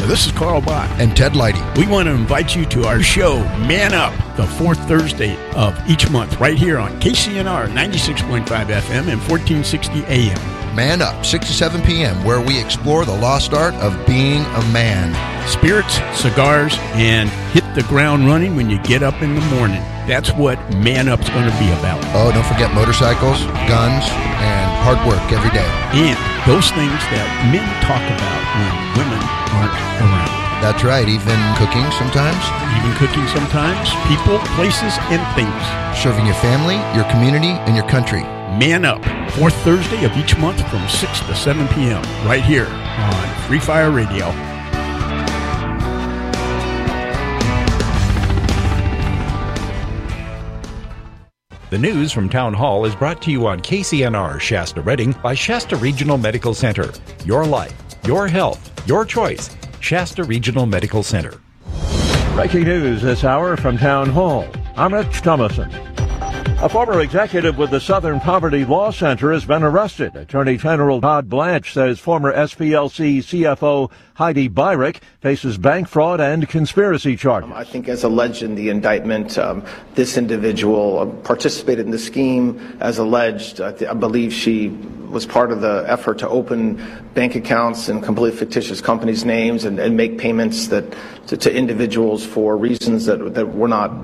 this is Carl Bott. And Ted Leidy. We want to invite you to our show, Man Up, the fourth Thursday of each month, right here on KCNR 96.5 FM and 1460 AM. Man Up, 6 to 7 p.m., where we explore the lost art of being a man. Spirits, cigars, and hit the ground running when you get up in the morning. That's what Man Up's going to be about. Oh, don't forget motorcycles, guns, and hard work every day. And those things that men talk about when women aren't around. That's right, even cooking sometimes. Even cooking sometimes, people, places, and things. Serving your family, your community, and your country. Man Up, fourth Thursday of each month from 6 to 7 p.m. right here on Free Fire Radio. The news from Town Hall is brought to you on KCNR Shasta Redding by Shasta Regional Medical Center. Your life, your health, your choice. Shasta Regional Medical Center. Breaking news this hour from Town Hall. I'm Rich Thomason. A former executive with the Southern Poverty Law Center has been arrested. Attorney General Todd Blanche says former SPLC CFO Heidi Byrick faces bank fraud and conspiracy charges. I think as alleged in the indictment, this individual participated in the scheme as alleged. I believe she was part of the effort to open bank accounts in completely fictitious companies' names and make payments to individuals for reasons that were not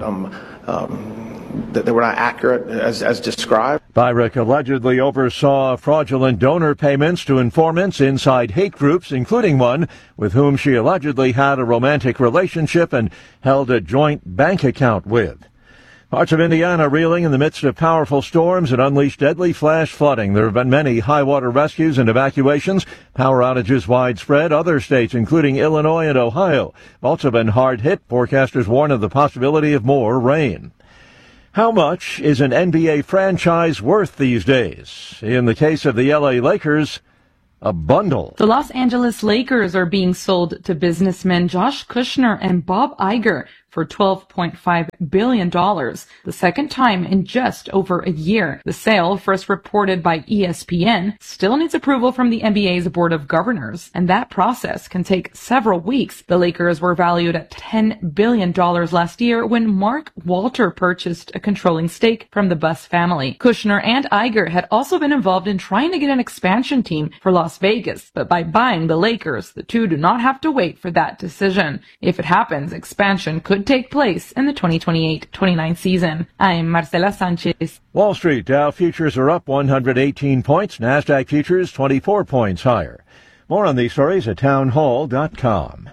that they were not accurate as described. Byrick allegedly oversaw fraudulent donor payments to informants inside hate groups, including one with whom she allegedly had a romantic relationship and held a joint bank account with. Parts of Indiana reeling in the midst of powerful storms and unleashed deadly flash flooding. There have been many high-water rescues and evacuations. Power outages widespread. Other states, including Illinois and Ohio, have also been hard hit. Forecasters warn of the possibility of more rain. How much is an NBA franchise worth these days? In the case of the LA Lakers, a bundle. The Los Angeles Lakers are being sold to businessmen Josh Kushner and Bob Iger for $12.5 billion, the second time in just over a year. The sale, first reported by ESPN, still needs approval from the NBA's Board of Governors, and that process can take several weeks. The Lakers were valued at $10 billion last year when Mark Walter purchased a controlling stake from the Buss family. Kushner and Iger had also been involved in trying to get an expansion team for Las Vegas, but by buying the Lakers, the two do not have to wait for that decision. If it happens, expansion could take place in the 2028-29 season. I'm Marcela Sanchez. Wall Street Dow futures are up 118 points. NASDAQ futures 24 points higher. More on these stories at townhall.com.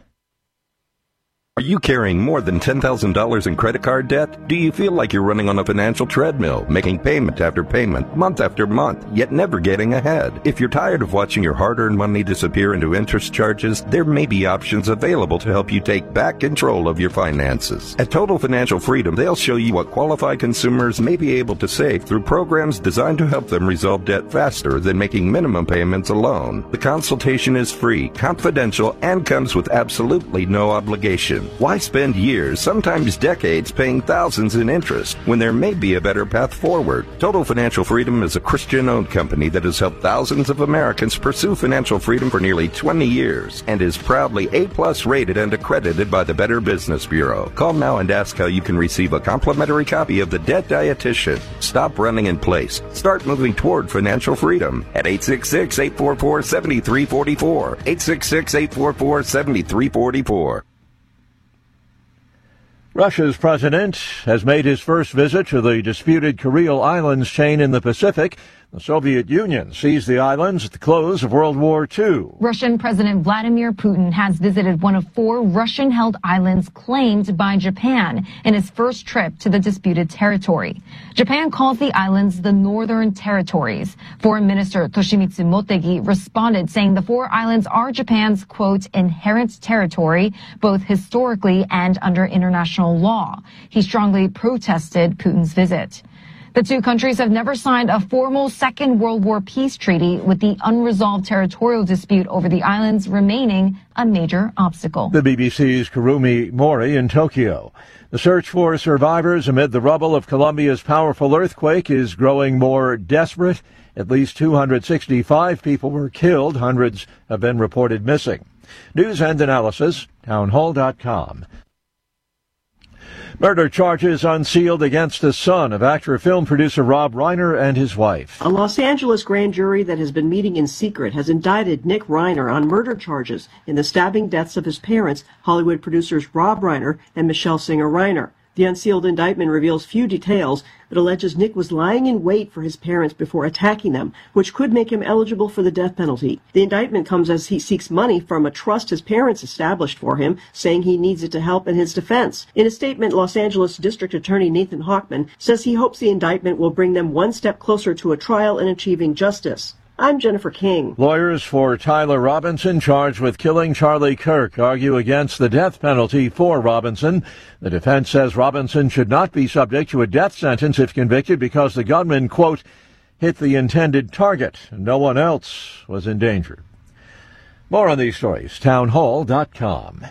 Are you carrying more than $10,000 in credit card debt? Do you feel like you're running on a financial treadmill, making payment after payment, month after month, yet never getting ahead? If you're tired of watching your hard-earned money disappear into interest charges, there may be options available to help you take back control of your finances. At Total Financial Freedom, they'll show you what qualified consumers may be able to save through programs designed to help them resolve debt faster than making minimum payments alone. The consultation is free, confidential, and comes with absolutely no obligation. Why spend years, sometimes decades, paying thousands in interest when there may be a better path forward? Total Financial Freedom is a Christian-owned company that has helped thousands of Americans pursue financial freedom for nearly 20 years and is proudly A+ rated and accredited by the Better Business Bureau. Call now and ask how you can receive a complimentary copy of The Debt Dietitian. Stop running in place. Start moving toward financial freedom at 866-844-7344. 866-844-7344. Russia's president has made his first visit to the disputed Kuril Islands chain in the Pacific. The Soviet Union seized the islands at the close of World War II. Russian President Vladimir Putin has visited one of 4 Russian-held islands claimed by Japan in his first trip to the disputed territory. Japan calls the islands the Northern Territories. Foreign Minister Toshimitsu Motegi responded saying the 4 islands are Japan's, quote, inherent territory, both historically and under international law. He strongly protested Putin's visit. The two countries have never signed a formal Second World War peace treaty, with the unresolved territorial dispute over the islands remaining a major obstacle. The BBC's Kurumi Mori in Tokyo. The search for survivors amid the rubble of Colombia's powerful earthquake is growing more desperate At least 265 people were killed. Hundreds have been reported missing. News and analysis, townhall.com. Murder charges unsealed against the son of actor film producer Rob Reiner and his wife. A Los Angeles grand jury that has been meeting in secret has indicted Nick Reiner on murder charges in the stabbing deaths of his parents, Hollywood producers Rob Reiner and Michelle Singer Reiner. The unsealed indictment reveals few details, but alleges Nick was lying in wait for his parents before attacking them, which could make him eligible for the death penalty. The indictment comes as he seeks money from a trust his parents established for him, saying he needs it to help in his defense. In a statement, Los Angeles District Attorney Nathan Hochman says he hopes the indictment will bring them one step closer to a trial and achieving justice. I'm Jennifer King. Lawyers for Tyler Robinson, charged with killing Charlie Kirk, argue against the death penalty for Robinson. The defense says Robinson should not be subject to a death sentence if convicted because the gunman, quote, hit the intended target and no one else was in danger. More on these stories, townhall.com.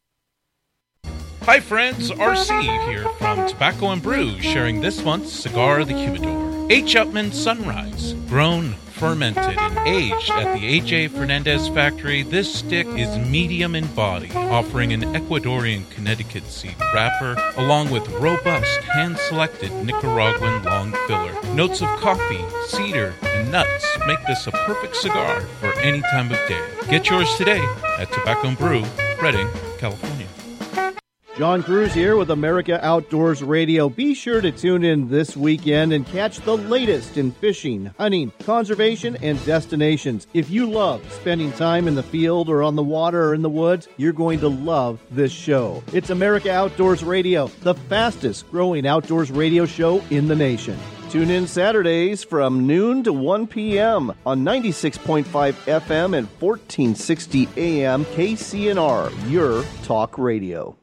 Hi friends, RC here from Tobacco and Brew, sharing this month's Cigar of the Humidor. H. Upmann Sunrise, grown, fermented, and aged at the A.J. Fernandez factory, this stick is medium in body, offering an Ecuadorian Connecticut seed wrapper, along with robust, hand-selected Nicaraguan long filler. Notes of coffee, cedar, and nuts make this a perfect cigar for any time of day. Get yours today at Tobacco and Brew, Redding, California. John Cruz here with America Outdoors Radio. Be sure to tune in this weekend and catch the latest in fishing, hunting, conservation, and destinations. If you love spending time in the field or on the water or in the woods, you're going to love this show. It's America Outdoors Radio, the fastest growing outdoors radio show in the nation. Tune in Saturdays from noon to 1 p.m. on 96.5 FM and 1460 AM KCNR, your talk radio.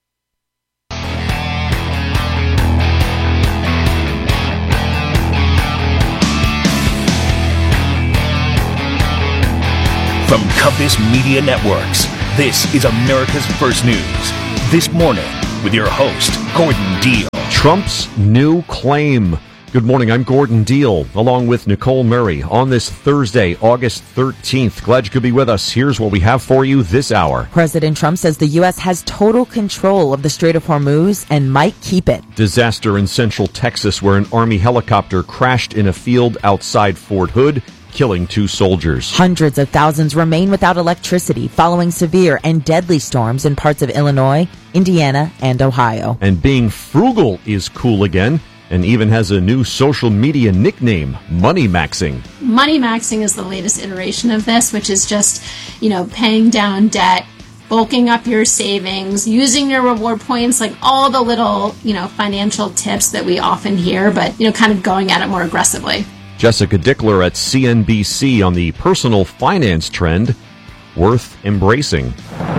From Compass Media Networks, this is America's First News. This morning, with your host, Gordon Deal. Trump's new claim. Good morning, I'm Gordon Deal, along with Nicole Murray, on this Thursday, August 13th. Glad you could be with us. Here's what we have for you this hour. President Trump says the U.S. has total control of the Strait of Hormuz and might keep it. Disaster in central Texas, where an Army helicopter crashed in a field outside Fort Hood, killing 2 soldiers. Hundreds of thousands remain without electricity following severe and deadly storms in parts of Illinois, Indiana, and Ohio. And being frugal is cool again, and even has a new social media nickname, Money Maxing. Money Maxing is the latest iteration of this, which is just, paying down debt, bulking up your savings, using your reward points, like all the little, financial tips that we often hear, but, kind of going at it more aggressively. Jessica Dickler at CNBC on the personal finance trend worth embracing.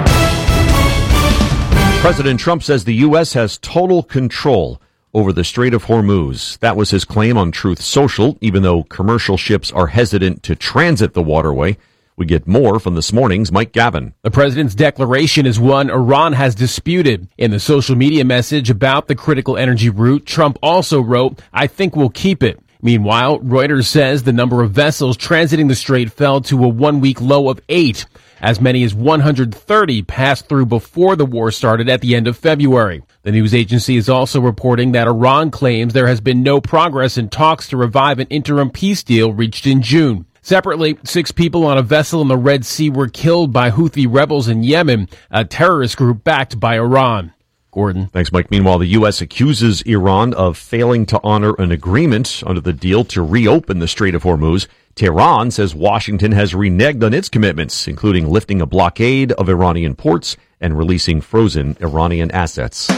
President Trump says the U.S. has total control over the Strait of Hormuz. That was his claim on Truth Social, even though commercial ships are hesitant to transit the waterway. We get more from this morning's Mike Gavin. The president's declaration is one Iran has disputed. In the social media message about the critical energy route, Trump also wrote, "I think we'll keep it." Meanwhile, Reuters says the number of vessels transiting the strait fell to a one-week low of 8. As many as 130 passed through before the war started at the end of February. The news agency is also reporting that Iran claims there has been no progress in talks to revive an interim peace deal reached in June. Separately, 6 people on a vessel in the Red Sea were killed by Houthi rebels in Yemen, a terrorist group backed by Iran. Gordon. Thanks, Mike. Meanwhile, the U.S. accuses Iran of failing to honor an agreement under the deal to reopen the Strait of Hormuz. Tehran says Washington has reneged on its commitments, including lifting a blockade of Iranian ports and releasing frozen Iranian assets.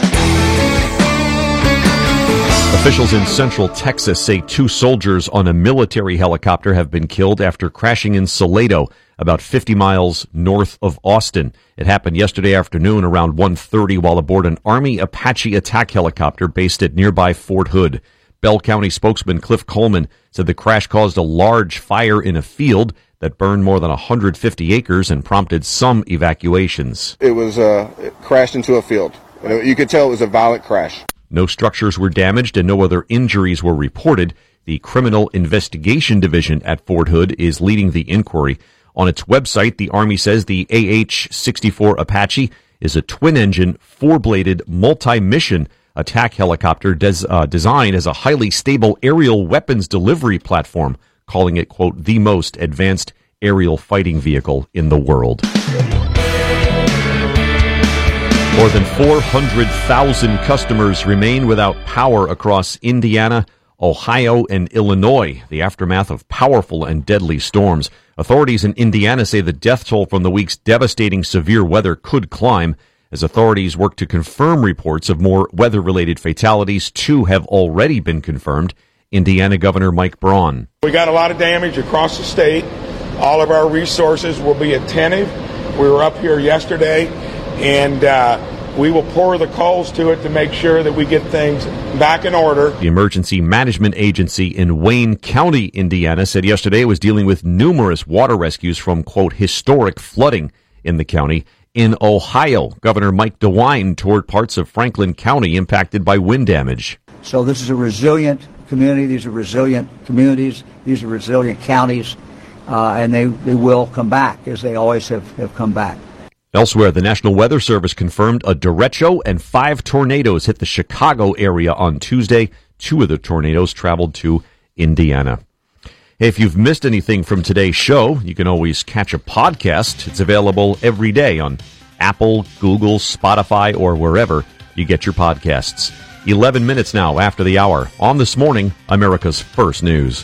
Officials in central Texas say 2 soldiers on a military helicopter have been killed after crashing in Salado, about 50 miles north of Austin. It happened yesterday afternoon around 1:30 while aboard an Army Apache attack helicopter based at nearby Fort Hood. Bell County spokesman Cliff Coleman said the crash caused a large fire in a field that burned more than 150 acres and prompted some evacuations. It crashed into a field. You could tell it was a violent crash. No structures were damaged and no other injuries were reported. The Criminal Investigation Division at Fort Hood is leading the inquiry. On its website, the Army says the AH-64 Apache is a twin-engine, four-bladed, multi-mission attack helicopter designed as a highly stable aerial weapons delivery platform, calling it, quote, the most advanced aerial fighting vehicle in the world. More than 400,000 customers remain without power across Indiana, Ohio, and Illinois, the aftermath of powerful and deadly storms. Authorities in Indiana say the death toll from the week's devastating severe weather could climb. As authorities work to confirm reports of more weather-related fatalities, 2 have already been confirmed. Indiana Governor Mike Braun. We got a lot of damage across the state. All of our resources will be attentive. We were up here yesterday, and we will pour the coals to it to make sure that we get things back in order. The Emergency Management Agency in Wayne County, Indiana, said yesterday it was dealing with numerous water rescues from, quote, historic flooding in the county. In Ohio, Governor Mike DeWine toured parts of Franklin County impacted by wind damage. So this is a resilient community. These are resilient communities. These are resilient counties, and they will come back, as they always have come back. Elsewhere, the National Weather Service confirmed a derecho and 5 tornadoes hit the Chicago area on Tuesday. 2 of the tornadoes traveled to Indiana. Hey, if you've missed anything from today's show, you can always catch a podcast. It's available every day on Apple, Google, Spotify, or wherever you get your podcasts. 11 minutes now after the hour. On This Morning, America's First News.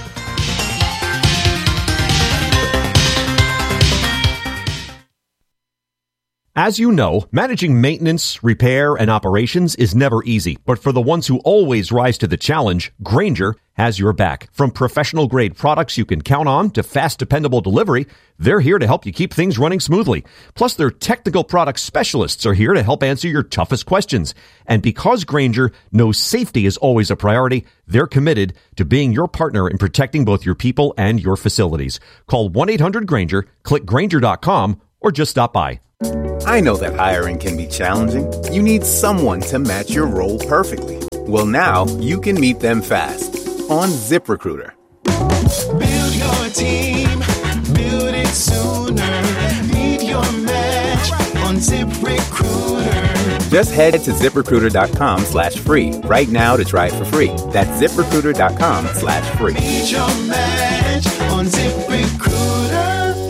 As you know, managing maintenance, repair, and operations is never easy. But for the ones who always rise to the challenge, Grainger has your back. From professional-grade products you can count on to fast, dependable delivery, they're here to help you keep things running smoothly. Plus, their technical product specialists are here to help answer your toughest questions. And because Grainger knows safety is always a priority, they're committed to being your partner in protecting both your people and your facilities. Call 1-800-GRAINGER, click Grainger.com, or just stop by. I know that hiring can be challenging. You need someone to match your role perfectly. Well, now you can meet them fast on ZipRecruiter. Build your team, build it sooner. Meet your match on ZipRecruiter. Just head to ZipRecruiter.com/free right now to try it for free. That's ZipRecruiter.com/free. Meet your match on ZipRecruiter.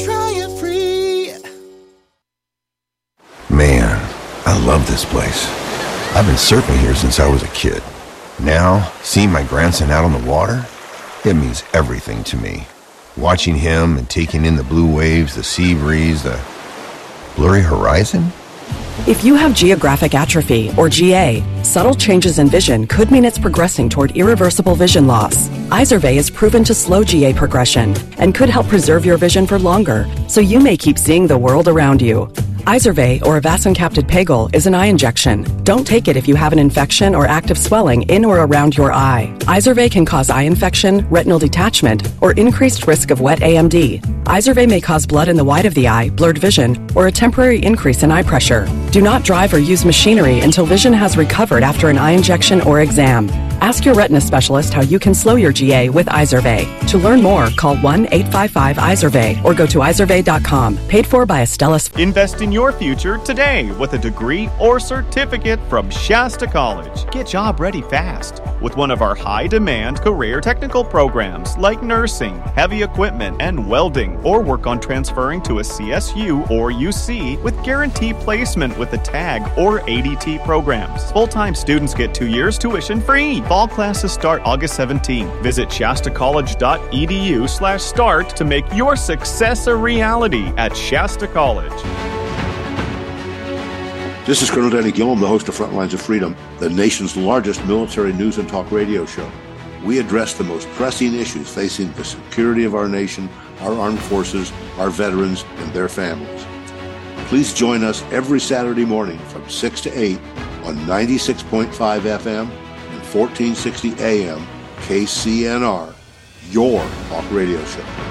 Man, I love this place. I've been surfing here since I was a kid. Now, seeing my grandson out on the water, it means everything to me. Watching him and taking in the blue waves, the sea breeze, the blurry horizon. If you have geographic atrophy, or GA, subtle changes in vision could mean it's progressing toward irreversible vision loss. Izervay is proven to slow GA progression and could help preserve your vision for longer, so you may keep seeing the world around you. Izervay, or avacincaptad pegol, is an eye injection. Don't take it if you have an infection or active swelling in or around your eye. Izervay can cause eye infection, retinal detachment, or increased risk of wet AMD. Izervay may cause blood in the white of the eye, blurred vision, or a temporary increase in eye pressure. Do not drive or use machinery until vision has recovered after an eye injection or exam. Ask your retina specialist how you can slow your GA with Izervay. To learn more, call 1-855-IZERVAY or go to izervay.com. Paid for by Astellas. Invest in your future today with a degree or certificate from Shasta College. Get job ready fast with one of our high-demand career technical programs like nursing, heavy equipment, and welding, or work on transferring to a CSU or UC with guaranteed placement with the TAG or ADT programs. Full-time students get 2 years tuition free. Fall classes start August 17. Visit shastacollege.edu/start to make your success a reality at Shasta College. This is Colonel Danny Gillum, the host of Frontlines of Freedom, the nation's largest military news and talk radio show. We address the most pressing issues facing the security of our nation, our armed forces, our veterans, and their families. Please join us every Saturday morning from 6 to 8 on 96.5 FM and 1460 AM KCNR, your talk radio show.